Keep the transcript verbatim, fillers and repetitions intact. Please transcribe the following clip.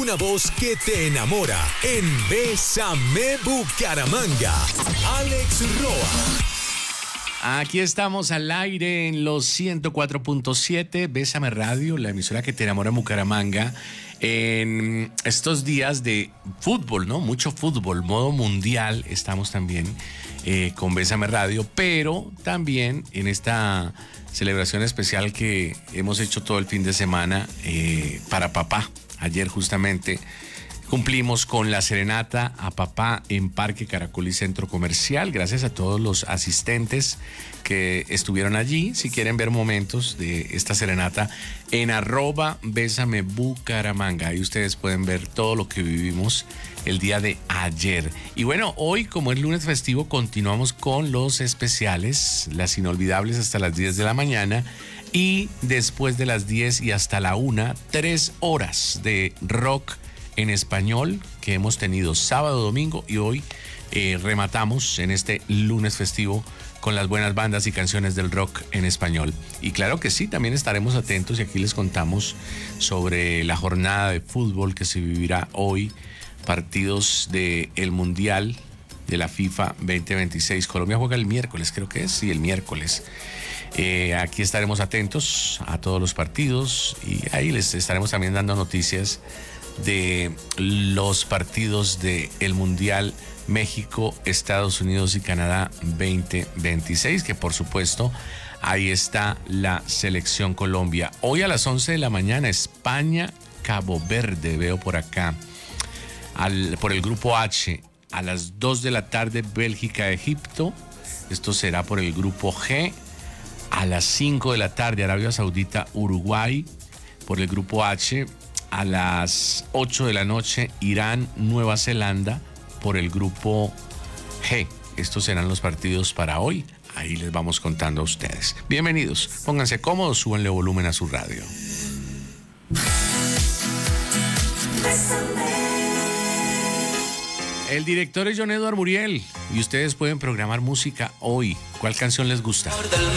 una voz que te enamora en Bésame Bucaramanga. Alex Roa. Aquí estamos al aire en los ciento cuatro punto siete, Bésame Radio, la emisora que te enamora en Bucaramanga. En estos días de fútbol, ¿no? Mucho fútbol, modo mundial, estamos también eh, con Bésame Radio, pero también en esta celebración especial que hemos hecho todo el fin de semana eh, para papá. Ayer justamente cumplimos con la serenata a papá en Parque Caracol y Centro Comercial. Gracias a todos los asistentes que estuvieron allí. Si quieren ver momentos de esta serenata, en arroba Bésame Bucaramanga. Ahí ustedes pueden ver todo lo que vivimos el día de ayer. Y bueno, hoy, como es lunes festivo, continuamos con los especiales, las inolvidables hasta las diez de la mañana. Y después de las diez y hasta la una, tres horas de rock en español que hemos tenido sábado, domingo y hoy eh, rematamos en este lunes festivo con las buenas bandas y canciones del rock en español. Y claro que sí, también estaremos atentos y aquí les contamos sobre la jornada de fútbol que se vivirá hoy, partidos del Mundial de la FIFA veinte veintiséis. Colombia juega el miércoles, creo que es, sí, el miércoles. Eh, aquí estaremos atentos a todos los partidos y ahí les estaremos también dando noticias de los partidos del Mundial México, Estados Unidos y Canadá veinte veintiséis, que por supuesto ahí está la selección Colombia. Hoy a las once de la mañana, España, Cabo Verde, veo por acá, al, por el grupo H. A las dos de la tarde, Bélgica, Egipto. Esto será por el grupo G. A las cinco de la tarde, Arabia Saudita, Uruguay, por el grupo H. A las ocho de la noche, Irán, Nueva Zelanda, por el grupo G. Estos serán los partidos para hoy. Ahí les vamos contando a ustedes. Bienvenidos, pónganse cómodos, súbanle volumen a su radio. El director es John Edward Muriel y ustedes pueden programar música hoy. ¿Cuál canción les gusta?